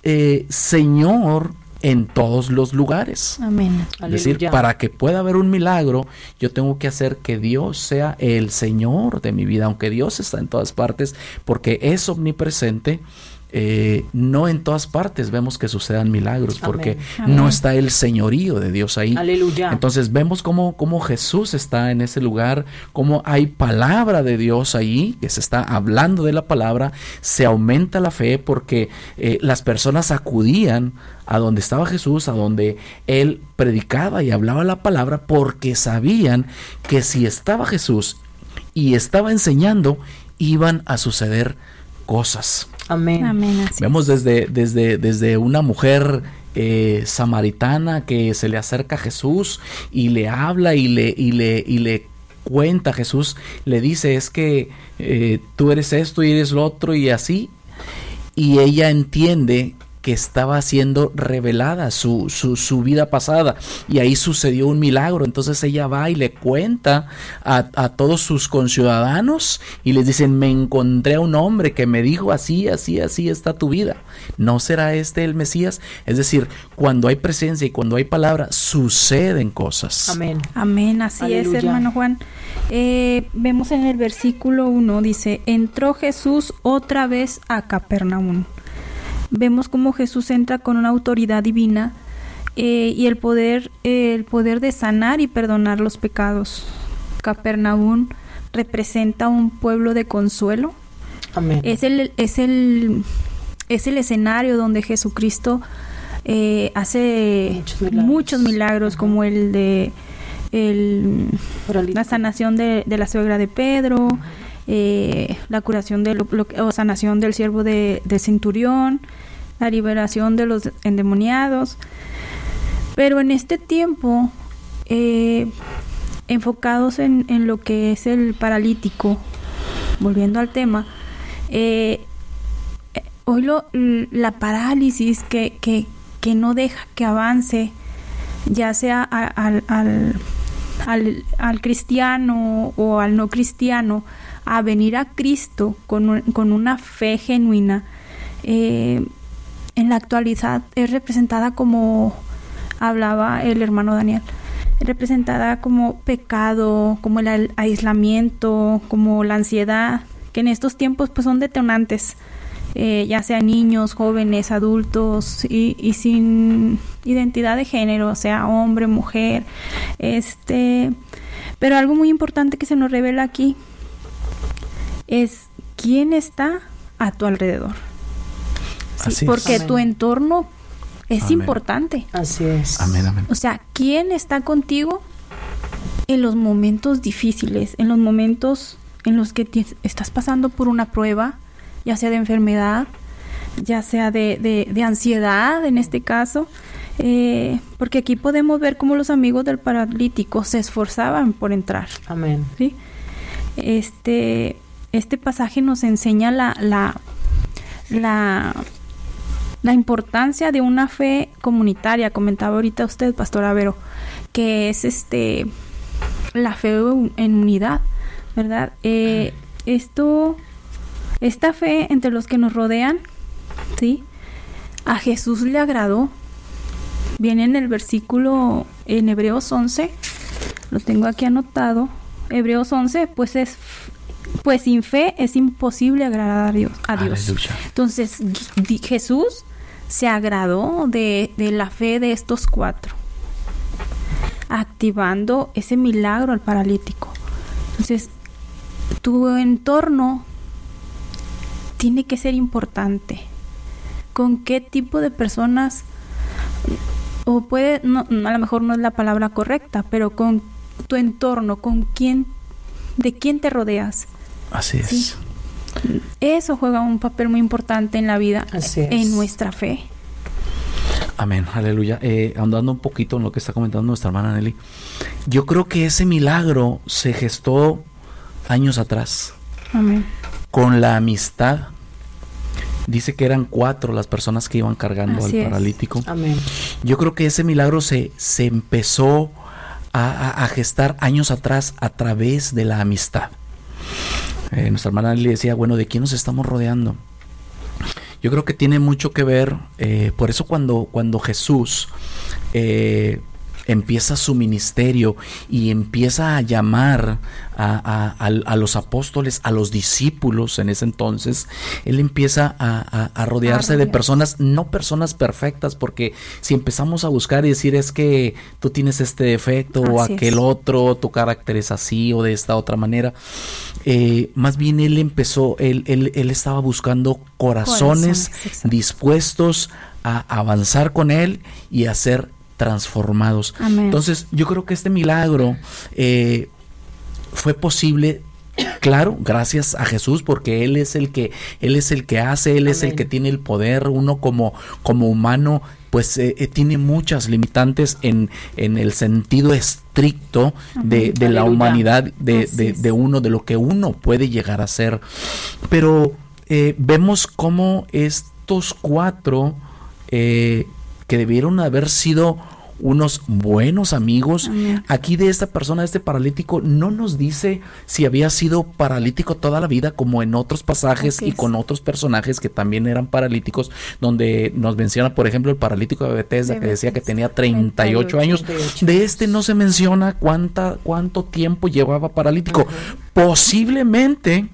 Señor en todos los lugares. Amén. Es decir, para que pueda haber un milagro, yo tengo que hacer que Dios sea el Señor de mi vida, aunque Dios está en todas partes, porque es omnipresente. No en todas partes vemos que sucedan milagros, porque no está el señorío de Dios ahí. Aleluya. Entonces vemos cómo Jesús está en ese lugar, cómo hay palabra de Dios ahí, que se está hablando de la palabra, se aumenta la fe porque las personas acudían a donde estaba Jesús, a donde Él predicaba y hablaba la palabra, porque sabían que si estaba Jesús y estaba enseñando, iban a suceder cosas. Amén. Amén. Vemos desde una mujer samaritana que se le acerca a Jesús y le habla y le cuenta. Jesús le dice, es que tú eres esto y eres lo otro y así, y ella entiende que estaba siendo revelada su vida pasada, y ahí sucedió un milagro. Entonces ella va y le cuenta a todos sus conciudadanos y les dicen, me encontré a un hombre que me dijo así, así, así está tu vida. ¿No será este el Mesías? Es decir, cuando hay presencia y cuando hay palabra, suceden cosas. Amén. Amén, así Aleluya. es, hermano Juan. Vemos en el versículo 1, dice, entró Jesús otra vez a Capernaum. Vemos cómo Jesús entra con una autoridad divina y el poder de sanar y perdonar los pecados. Capernaum representa un pueblo de consuelo. Amén. Es el escenario donde Jesucristo hace muchos milagros, como el de la sanación de la suegra de Pedro, la curación o sanación del siervo de centurión, la liberación de los endemoniados. Pero en este tiempo, enfocados en lo que es el paralítico, volviendo al tema, hoy la parálisis que no deja que avance, ya sea al cristiano o al no cristiano, a venir a Cristo con una fe genuina, en la actualidad es representada como hablaba el hermano Daniel, representada como pecado, como el aislamiento, como la ansiedad, que en estos tiempos pues son detonantes, ya sea niños, jóvenes, adultos y sin identidad de género, sea hombre, mujer, pero algo muy importante que se nos revela aquí es quién está a tu alrededor. Sí, porque Amén. tu entorno es Amén. Importante. Así es. Amén, amén. O sea, quién está contigo en los momentos difíciles, en los momentos en los que estás pasando por una prueba, ya sea de enfermedad, ya sea de ansiedad en este caso, porque aquí podemos ver cómo los amigos del paralítico se esforzaban por entrar. Amén. ¿Sí? Este pasaje nos enseña la importancia de una fe comunitaria. Comentaba ahorita usted, Pastor Avero, que es la fe en unidad, ¿verdad? Esta fe entre los que nos rodean, ¿sí? A Jesús le agradó. Viene en el versículo en Hebreos 11, lo tengo aquí anotado. Hebreos 11, pues sin fe es imposible agradar a Dios. Aleluya. Entonces Jesús se agradó de la fe de estos 4, activando ese milagro al paralítico. Entonces tu entorno tiene que ser importante. ¿Con qué tipo de personas? O a lo mejor no es la palabra correcta, pero con tu entorno, de quién te rodeas. Así es. ¿Sí? Eso juega un papel muy importante en la vida, en nuestra fe. Amén, aleluya. Andando un poquito en lo que está comentando nuestra hermana Nelly, yo creo que ese milagro se gestó años atrás. Amén. Con la amistad. Dice que eran 4 las personas que iban cargando Así al es. paralítico. Amén. Yo creo que ese milagro se empezó a gestar años atrás a través de la amistad. Nuestra hermana le decía, bueno, ¿de quién nos estamos rodeando? Yo creo que tiene mucho que ver, por eso cuando Jesús empieza su ministerio y empieza a llamar a los apóstoles, a los discípulos en ese entonces, él empieza a rodearse de personas, no personas perfectas, porque si empezamos a buscar y decir es que tú tienes este defecto o aquel otro, tu carácter es así o de esta otra manera, más bien él estaba buscando corazones dispuestos a avanzar con él y a ser transformados. Amén. Entonces yo creo que este milagro fue posible, claro, gracias a Jesús, porque él es el que hace, él Amén. Es el que tiene el poder. Uno como humano pues tiene muchas limitantes en el sentido estricto de la humanidad de uno, de lo que uno puede llegar a ser. Pero vemos cómo estos 4 que debieron haber sido unos buenos amigos. Amén. Aquí de esta persona, de este paralítico, no nos dice si había sido paralítico toda la vida, como en otros pasajes y con otros personajes que también eran paralíticos, donde nos menciona, por ejemplo, el paralítico de Betesda, que decía que tenía 38 años. De este no se menciona cuánto tiempo llevaba paralítico. Posiblemente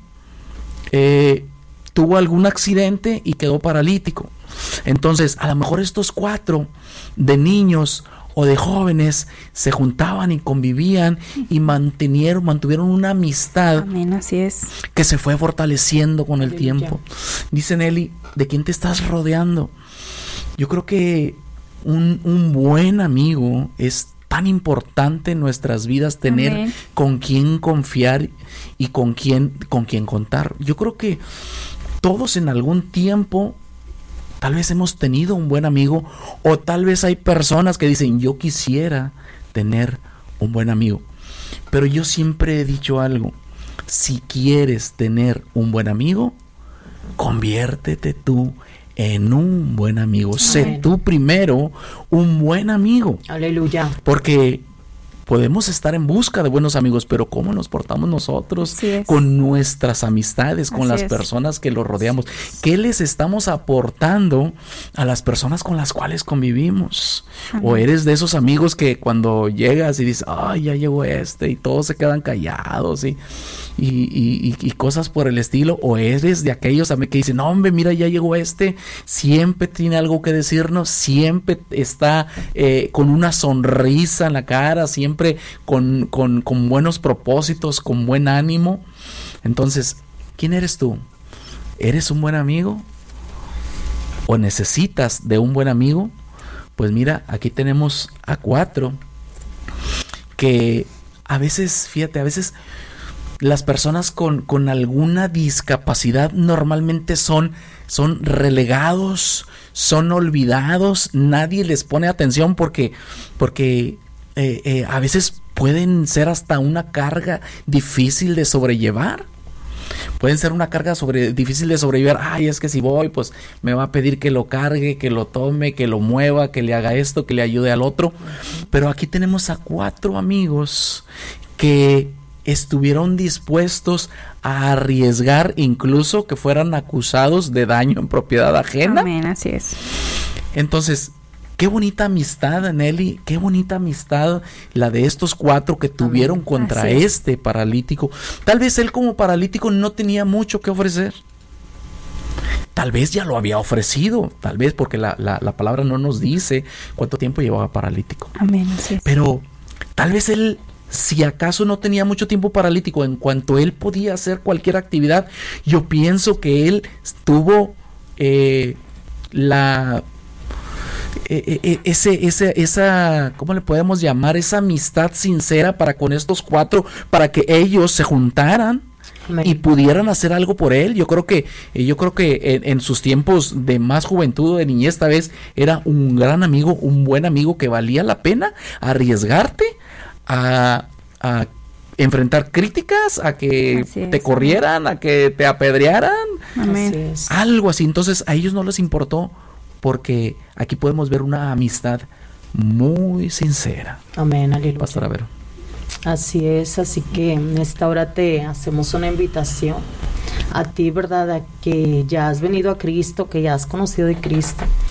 tuvo algún accidente y quedó paralítico. Entonces, a lo mejor estos 4 de niños o de jóvenes se juntaban y convivían y mantuvieron una amistad. Amén, así es. Que se fue fortaleciendo con el tiempo. Dice Nelly, ¿de quién te estás rodeando? Yo creo que un buen amigo es tan importante en nuestras vidas, tener Amén. Con quién confiar y con quién contar. Yo creo que todos en algún tiempo tal vez hemos tenido un buen amigo, o tal vez hay personas que dicen, yo quisiera tener un buen amigo. Pero yo siempre he dicho algo, si quieres tener un buen amigo, conviértete tú en un buen amigo. Amén. Sé tú primero un buen amigo. Aleluya. Porque podemos estar en busca de buenos amigos, pero ¿cómo nos portamos nosotros con nuestras amistades, con las personas que los rodeamos? ¿Qué les estamos aportando a las personas con las cuales convivimos? Amén. ¿O eres de esos amigos que cuando llegas y dices, ay, ya llegó y todos se quedan callados y cosas por el estilo? ¿O eres de aquellos que dicen, no, hombre, mira, ya llegó siempre tiene algo que decirnos, siempre está con una sonrisa en la cara, siempre con buenos propósitos, con buen ánimo? Entonces, ¿quién eres tú? ¿Eres un buen amigo? ¿O necesitas de un buen amigo? Pues mira, aquí tenemos a 4 que a veces, fíjate, a veces las personas con alguna discapacidad normalmente son relegados, son olvidados, nadie les pone atención porque a veces pueden ser hasta una carga difícil de sobrellevar. Pueden ser una carga difícil de sobrellevar. Ay, es que si voy, pues me va a pedir que lo cargue, que lo tome, que lo mueva, que le haga esto, que le ayude al otro. Pero aquí tenemos a 4 amigos que estuvieron dispuestos a arriesgar, incluso que fueran acusados de daño en propiedad ajena. Amén, así es. Entonces, qué bonita amistad, Nelly, qué bonita amistad la de estos 4 que tuvieron contra este paralítico. Tal vez él como paralítico no tenía mucho que ofrecer. Tal vez ya lo había ofrecido, tal vez porque la palabra no nos dice cuánto tiempo llevaba paralítico. Amén, así es. Pero tal vez él, si acaso no tenía mucho tiempo paralítico, en cuanto él podía hacer cualquier actividad, yo pienso que él tuvo esa, ¿cómo le podemos llamar? Esa amistad sincera para con estos 4, para que ellos se juntaran. Amén. Y pudieran hacer algo por él. Yo creo que en sus tiempos de más juventud, de niñez, esta vez era un gran amigo, un buen amigo que valía la pena arriesgarte a enfrentar críticas, a que te corrieran, a que te apedrearan. Amén. Algo así. Entonces a ellos no les importó, porque aquí podemos ver una amistad muy sincera. Amén, aleluya. Pastora Vero. Así es, así que en esta hora te hacemos una invitación a ti, ¿verdad? A que ya has venido a Cristo, que ya has conocido de Cristo.